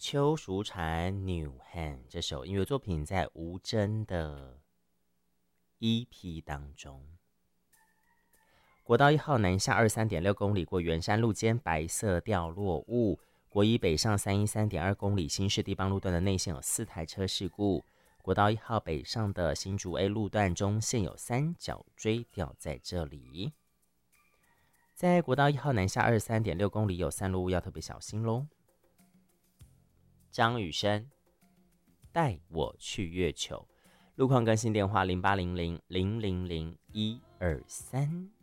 邱淑婵 New Hand 这首音乐作品在吴真的 EP 当中。国道1号南下23.6公里，过圆山路间白色掉落物。国一北上313.2公里，新市地邦路段的内线有4台车事故。国道1号北上的新竹 A 路段中线有3角锥掉在这里。在国道1号南下23.6公里，有3路要特别小心咯。张雨生带我去月球，路况更新电话0800000123。